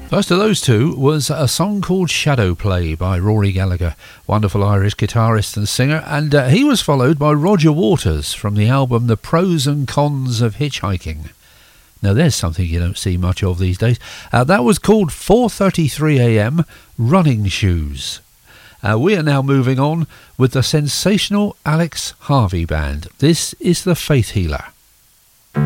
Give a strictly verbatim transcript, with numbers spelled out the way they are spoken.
First of those two was a song called Shadow Play by Rory Gallagher, wonderful Irish guitarist and singer, and uh, he was followed by Roger Waters from the album The Pros and Cons of Hitchhiking. Now there's something you don't see much of these days. Uh, that was called four thirty-three a m Running Shoes. Uh, we are now moving on with the sensational Alex Harvey Band. This is The Faith Healer.